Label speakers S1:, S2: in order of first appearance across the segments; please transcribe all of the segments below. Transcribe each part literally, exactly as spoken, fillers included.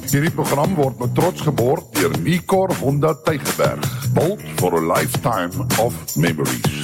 S1: Hierdie program word met trots geborg deur Nicor Honda Tygerberg. Built for a lifetime of memories.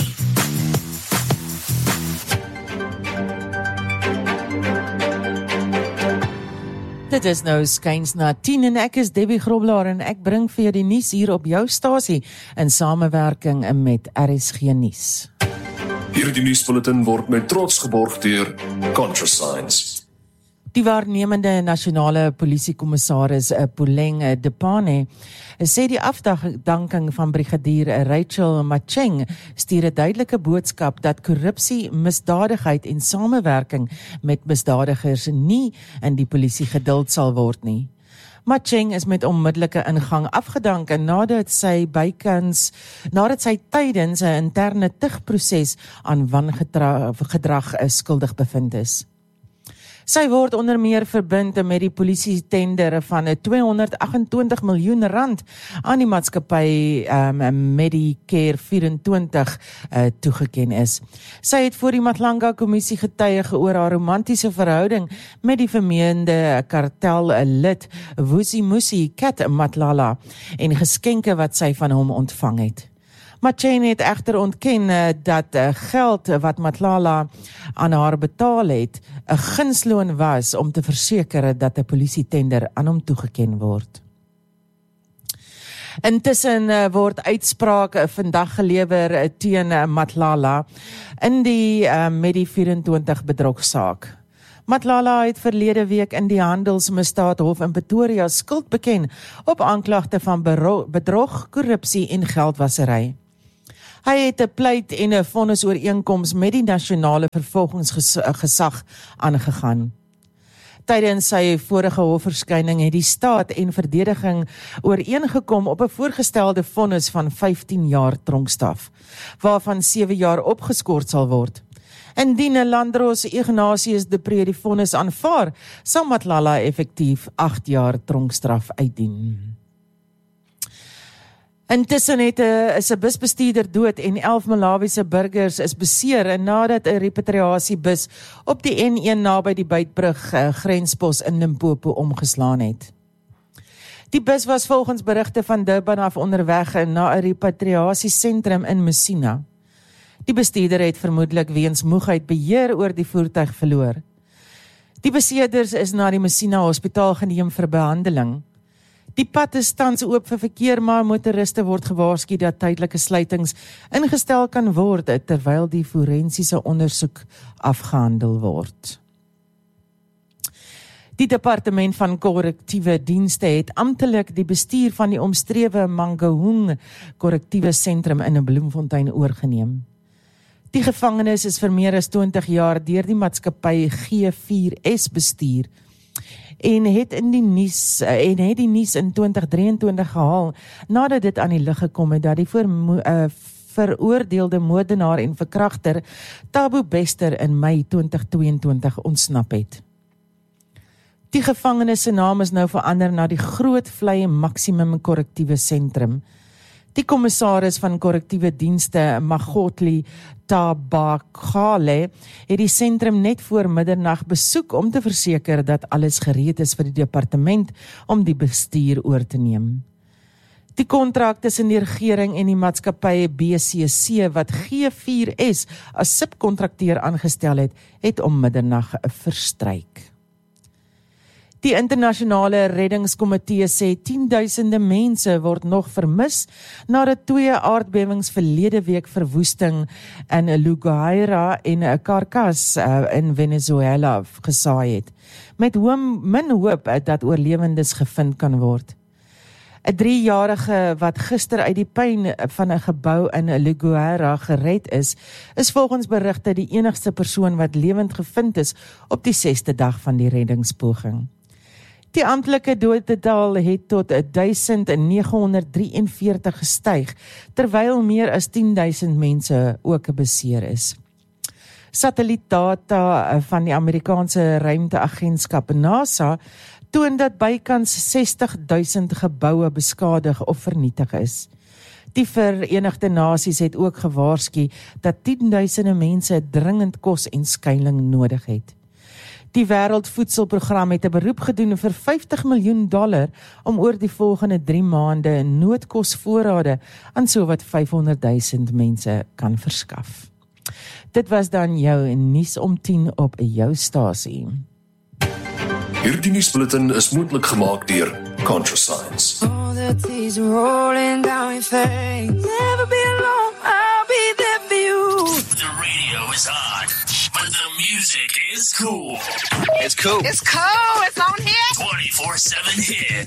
S2: Dit is nou skuins na tien en ek is Debbie Groblaar en ek bring vir jou die nuus hier op jou stasie in samewerking met R S G Nuus.
S3: Hierdie nuusbulletin word met trots geborg deur ContraScience.
S2: Die waarnemende nasionale polisiekommissaris Puleng Depane sê die afdanking van brigadier Rachel Macheng stuur 'n duidelike boodskap dat korrupsie, misdadigheid en samewerking met misdadigers nie in die polisie geduld sal word nie. Macheng is met onmiddellike ingang afgedank en nadat sy bykans nadat sy tydens 'n interne tugproses aan wangedrag skuldig bevind is. Sy word onder meer verbind met die polisie tender van tweehonderdagentwintig miljoen rand aan die maatskappy um, Medicare vyf-en-twintig uh, toegeken is. Sy het voor die Matlanga kommissie getuig oor haar romantiese verhouding met die vermeende kartel lid Vusimusi Kat Matlala en geskenke wat sy van hom ontvang het. Macheng het egter ontken uh, dat uh, geld wat Matlala aan haar betaal het, 'n gunsloon was om te verseker dat 'n polisietender aan hom toegeken word. Intussen uh, word uitspraak uh, vandag gelewer uh, teen uh, Matlala in die uh, Medi vyf-en-twintig bedrogsaak. Matlala het verlede week in die Handelsmisdaadhof in Pretoria skuld beken op aanklagte van bedrog, korrupsie en geldwasery. Hy het 'n pleit en 'n vonnisooreenkoms met die nasionale vervolgingsgesag aangegaan. Tydens sy vorige hofverskyning het die staat en verdediging ooreengekom op 'n voorgestelde vonnis van vyftien jaar tronkstraf, waarvan sewe jaar opgeskort sal word. Indien Landros Ignatius de Pre die vonnis aanvaar, sal Matlala effektief agt jaar tronkstraf uitdien. Intussen het 'n is 'n busbestuurder dood en elf Malawiese burgers is beseer nadat 'n repatriasiebus op die N een naby die Buitbrug uh, grenspos in Limpopo omgeslaan het. Die bus was volgens berigte van Durban af onderweg na 'n repatriasiesentrum in Messina. Die bestuurder het vermoedelik weens moegheid beheer oor die voertuig verloor. Die beseerders is na die Messina Hospitaal geneem vir behandeling. Die pad is tans oop vir verkeer, maar motoriste word gewaarsku dat tydelike sluitings ingestel kan word terwyl die forensiese ondersoek afgehandel word. Die departement van korrektiewe dienste het amptelik die bestuur van die omstrewe Mangaung korrektiewe sentrum in Bloemfontein oorgeneem. Die gevangenis is vir meer as twintig jaar deur die maatskappy G vier S bestuur en het in die nuus en het die nuus in twintig drieëntwintig gehaal nadat dit aan die lig gekom het dat die voor, uh, veroordeelde moordenaar en verkragter Thabo Bester in Mei twintig tweeëntwintig ontsnap het. Die gevangenis se naam is nou verander na die Groot Vlei Maksimum Korrektiewe Sentrum. Die kommissaris van korrektiewe dienste, Magotli Tabakale, het die sentrum net voor middernag besoek om te verseker dat alles gereed is vir die departement om die bestuur oor te neem. Die kontrak tussen die regering en die maatskappy B C C wat G vier S as subkontrakteur aangestel het, het om middernag verstryk. Die internasionale reddingskomitee sê tienduisende mense word nog vermis nadat twee aardbewings verlede week verwoesting in Luguaira en Caracas in Venezuela gesaai het, met min hoop dat oorlewendes gevind kan word. 'n driejarige wat gister uit die puin van 'n gebou in Luguaira gered is, is volgens berigte die enigste persoon wat lewend gevind is op die sesde dag van die reddingspoging. Die amptelike dodetal het tot duisend negenhonderd drieënveertig gestyg, terwyl meer as tienduisend mense ook beseer is. Satellietdata van die Amerikaanse ruimteagentskap NASA toon dat bykans sestig duisend geboue beskadig of vernietig is. Die Verenigde Nasies het ook gewaarsku dat tienduisende mense dringend kos en skuiling nodig het. Die Wêreldvoedselprogram het 'n beroep gedoen vir vyftig miljoen dollar om oor die volgende drie maande noodkosvoorrade aan sowat vyfhonderdduisend mense kan verskaf. Dit was dan jou nuus om tien op jou stasie.
S3: Hierdie nuusbulletin is moontlik gemaak deur ContraScience.
S4: All the tears rolling down your face. Never be alone, I'll be there for you.
S5: The radio is on, but the music is cool.
S6: It's cool.
S4: It's cool, it's on here.
S5: twenty-four seven hit.